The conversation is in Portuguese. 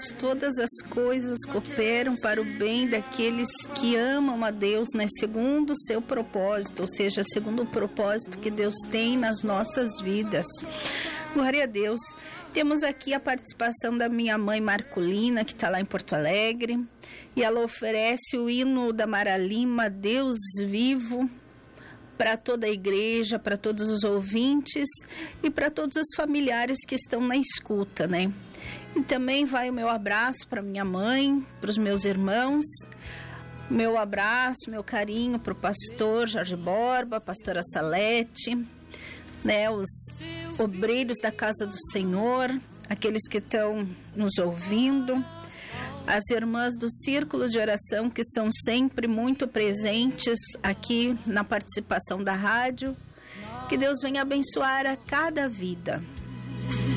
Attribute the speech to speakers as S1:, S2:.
S1: todas as coisas cooperam para o bem daqueles que amam a Deus, né? Segundo o seu propósito, ou seja, segundo o propósito que Deus tem nas nossas vidas. Glória a Deus. Temos aqui a participação da minha mãe Marcolina, que está lá em Porto Alegre, e ela oferece o hino da Mara Lima, Deus Vivo, para toda a igreja, para todos os ouvintes e para todos os familiares que estão na escuta, né? E também vai o meu abraço para minha mãe, para os meus irmãos, meu abraço, meu carinho para o pastor Jorge Borba, a pastora Salete, né, os obreiros da casa do Senhor, aqueles que estão nos ouvindo, as irmãs do Círculo de Oração que são sempre muito presentes aqui na participação da rádio. Que Deus venha abençoar a cada vida.